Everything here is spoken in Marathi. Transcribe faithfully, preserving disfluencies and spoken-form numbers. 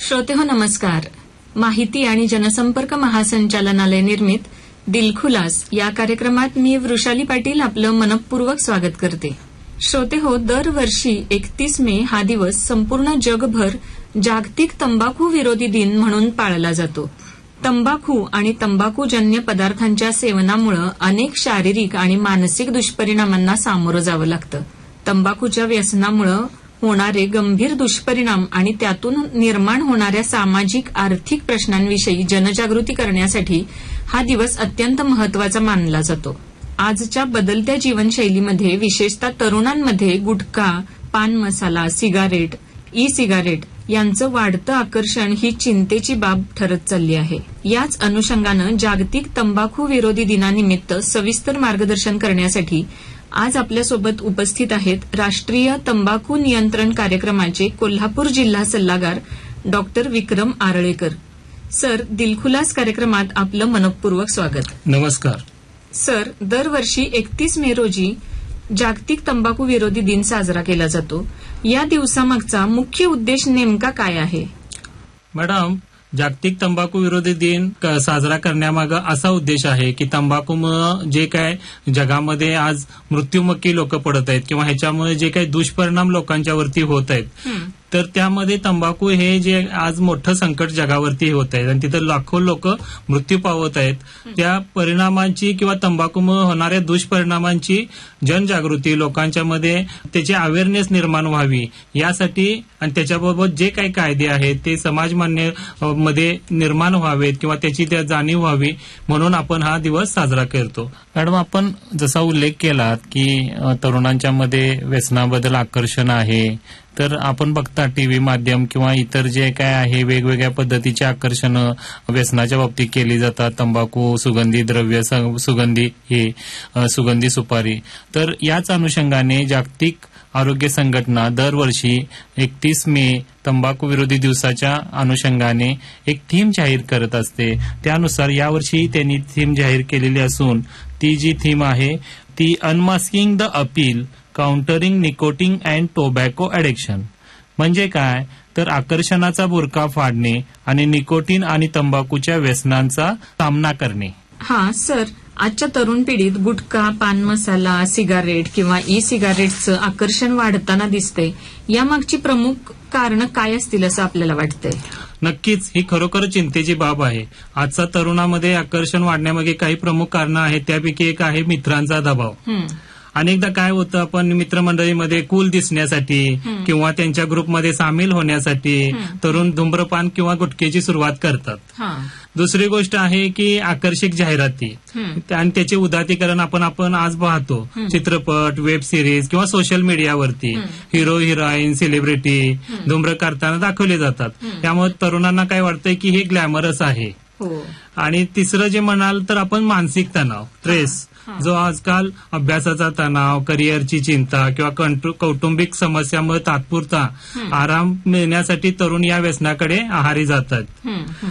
श्रोतेहो नमस्कार. माहिती आणि जनसंपर्क महासंचालनालय निर्मित दिलखुलास या कार्यक्रमात मी वृषाली पाटील आपलं मनपूर्वक स्वागत करते. श्रोतेहो, दरवर्षी एकतीस मे हा दिवस संपूर्ण जगभर जागतिक तंबाखू विरोधी दिन म्हणून पाळला जातो. तंबाखू आणि तंबाखूजन्य पदार्थांच्या सेवनामुळे अनेक शारीरिक आणि मानसिक दुष्परिणामांना सामोरं जावं लागतं. तंबाखूच्या व्यसनामुळे होणारे गंभीर दुष्परिणाम आणि त्यातून निर्माण होणाऱ्या सामाजिक आर्थिक प्रश्नांविषयी जनजागृती करण्यासाठी हा दिवस अत्यंत महत्वाचा मानला जातो. आजच्या बदलत्या जीवनशैलीमध्ये विशेषतः तरुणांमध्ये गुटखा, पान मसाला, सिगारेट, ई सिगारेट यांचं वाढतं आकर्षण ही चिंतेची बाब ठरत चालली आहे. याच अनुषंगानं जागतिक तंबाखू विरोधी दिनानिमित्त सविस्तर मार्गदर्शन करण्यासाठी आज आपल्यासोबत उपस्थित आहेत राष्ट्रीय तंबाखू नियंत्रण कार्यक्रमाचे कोल्हापूर जिल्हा सल्लागार डॉक्टर विक्रम आरळेकर. सर, दिलखुलास कार्यक्रमात आपलं मनपूर्वक स्वागत. नमस्कार सर. दरवर्षी एकतीस मे रोजी जागतिक तंबाखू विरोधी दिन साजरा केला जातो. या दिवसामागचा मुख्य उद्देश नेमका काय आहे? मॅडम, जागतिक तंबाखू विरोधी दिन साजरा करण्यामागे असा उद्देश आहे की तंबाखूमुळे जे काय जगामध्ये आज मृत्युमुखी लोक पडत आहेत किंवा ह्याच्यामुळे जे काही दुष्परिणाम लोकांच्यावरती होत आहेत, तर त्यामध्ये तंबाखू हे जे आज मोठं संकट जगावरती होत आहे आणि तिथं लाखो लोक मृत्यू पावत आहेत, त्या परिणामांची किंवा तंबाखूमुळे होणाऱ्या दुष्परिणामांची जनजागृती लोकांच्यामध्ये त्याची अवेअरनेस निर्माण व्हावी यासाठी आणि त्याच्याबरोबर जे काही कायदे आहेत ते समाजमान्य मध्ये निर्माण व्हावेत किंवा त्याची त्या जाणीव व्हावी म्हणून आपण हा दिवस साजरा करतो. मॅडम, आपण जसा उल्लेख केलात की तरुणांच्या मध्ये व्यसनाबद्दल आकर्षण आहे, तर आपण बघता टीव्ही माध्यम किंवा इतर जे काय आहे वेगवेगळ्या पद्धतीचे आकर्षण व्यसनाच्या बाबतीत केली जातात. तंबाखू, सुगंधी द्रव्य, सुगंधी हे सुगंधी सुपारी. तर याच अनुषंगाने जागतिक आरोग्य संघटना दरवर्षी एकतीस मे तंबाखू विरोधी दिवसाच्या अनुषंगाने एक थीम जाहीर करत असते. त्यानुसार यावर्षी त्यांनी थीम जाहीर केलेली असून ती जी थीम आहे ती unmasking the appeal countering nicotine and tobacco addiction. म्हणजे काय, तर आकर्षणाचा बुरका फाडणे आणि निकोटीन आणि तंबाखूच्या व्यसनांचा सामना करणे. हा सर, आजच्या तरुण पिढीत गुटखा, पान मसाला, सिगारेट किंवा ई सिगारेटचं आकर्षण वाढताना दिसतंय. यामागची प्रमुख कारण काय असतील असं आपल्याला वाटतंय? नक्कीच ही खरोखर चिंतेची बाब आहे. आजचा तरुणामध्ये आकर्षण वाढण्यामागे काही प्रमुख कारणं आहेत. त्यापैकी एक आहे मित्रांचा दबाव. अनेकदा काय होतं, आपण मित्रमंडळीमध्ये कूल दिसण्यासाठी किंवा त्यांच्या ग्रुपमध्ये सामील होण्यासाठी तरुण धूम्रपान किंवा गुटखेची सुरुवात करतात. दुसरी गोष्ट आहे की आकर्षक जाहिराती आणि त्याचे उदात्तीकरण आपण आपण आज पाहतो चित्रपट, वेब सिरीज किंवा सोशल मीडियावरती. हिरो, हिरोईन, सेलिब्रिटी धूम्र करताना दाखवले जातात. त्यामुळे तरुणांना काय वाटतंय की हे ग्लॅमरस आहे. आणि तिसरं जे म्हणाल तर आपण मानसिक तणाव, स्ट्रेस, जो आजकाल अभ्यासाचा तणाव, करिअरची चिंता किंवा कौटुंबिक समस्यामुळे तात्पुरता आराम मिळण्यासाठी तरुण या व्यसनाकडे आहारी जातात.